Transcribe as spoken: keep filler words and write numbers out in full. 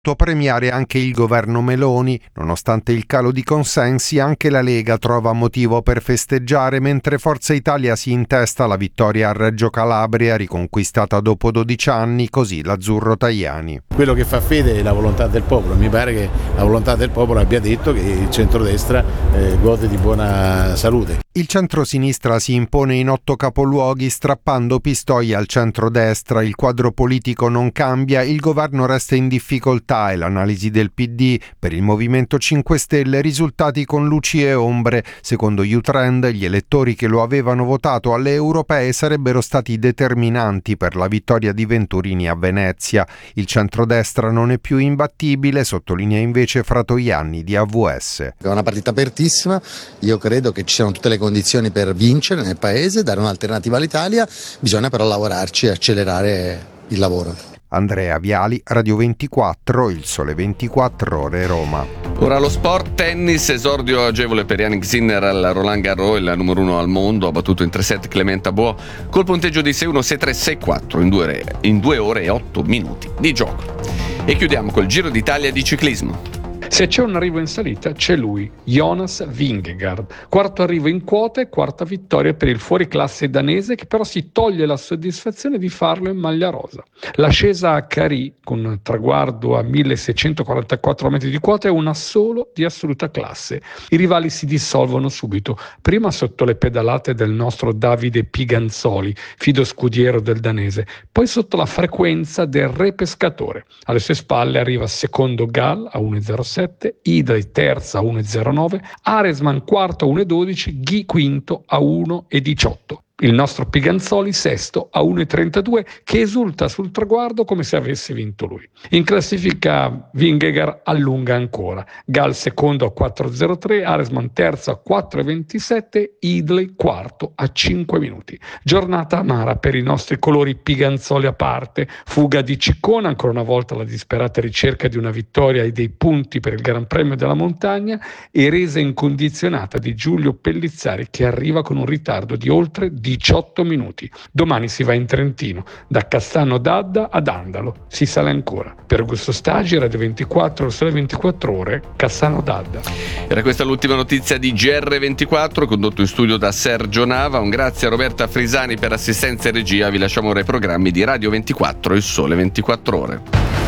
premiare anche il governo Meloni. Nonostante il calo di consensi, anche la Lega trova motivo per festeggiare, mentre Forza Italia si intesta la vittoria a Reggio Calabria, riconquistata dopo dodici anni, così l'azzurro Tajani. Quello che fa fede è la volontà del popolo. Mi pare che la volontà del popolo abbia detto che il centrodestra eh, gode di buona salute. Il centrosinistra si impone in otto capoluoghi, strappando pistoli al centrodestra. Il quadro politico non cambia, il governo resta in difficoltà e l'analisi del P D. Per il Movimento cinque Stelle risultati con luci e ombre. Secondo U-Trend, gli elettori che lo avevano votato alle europee sarebbero stati determinanti per la vittoria di Venturini a Venezia. Il centrodestra non è più imbattibile, sottolinea invece Fratoianni di A V S. È una partita apertissima, io credo che ci siano tutte le condizioni per vincere nel paese, dare un'alternativa all'Italia, bisogna però lavorarci e accelerare il lavoro. Andrea Viali, Radio ventiquattro, Il Sole ventiquattro Ore, Roma. Ora lo sport, tennis, esordio agevole per Jannik Sinner al Roland Garros, il numero uno al mondo, ha battuto in tre set Clement Bois col punteggio di sei uno, sei tre, sei quattro in due ore, in due ore e otto minuti di gioco. E chiudiamo col Giro d'Italia di ciclismo. Se c'è un arrivo in salita, c'è lui, Jonas Vingegaard. Quarto arrivo in quota e quarta vittoria per il fuoriclasse danese, che però si toglie la soddisfazione di farlo in maglia rosa. L'ascesa a Cari, con traguardo a milleseicentoquarantaquattro metri di quota, è una solo di assoluta classe. I rivali si dissolvono subito, prima sotto le pedalate del nostro Davide Piganzoli, fido scudiero del danese, poi sotto la frequenza del re pescatore. Alle sue spalle arriva secondo Gall a uno virgola zero sette, Idai terza a uno virgola zero nove, Aresman quarto a uno virgola dodici, Ghi quinto a uno virgola diciotto. Il nostro Piganzoli sesto a uno virgola trentadue, che esulta sul traguardo come se avesse vinto lui. In classifica Vingegaard allunga ancora, Gall secondo a quattro virgola zero tre, Aresman terzo a quattro virgola ventisette, Idley quarto a cinque minuti. Giornata amara per i nostri colori Piganzoli a parte, fuga di Ciccone, ancora una volta la disperata ricerca di una vittoria e dei punti per il Gran Premio della Montagna, e resa incondizionata di Giulio Pellizzari, che arriva con un ritardo di oltre diciotto minuti. Domani si va in Trentino, da Cassano d'Adda ad Andalo. Si sale ancora. Per Augusto Stagi, Radio ventiquattro, Il Sole ventiquattro Ore, Cassano d'Adda. Era questa l'ultima notizia di G R ventiquattro, condotto in studio da Sergio Nava. Un grazie a Roberta Frisani per assistenza e regia. Vi lasciamo ora i programmi di Radio ventiquattro, Il Sole ventiquattro Ore.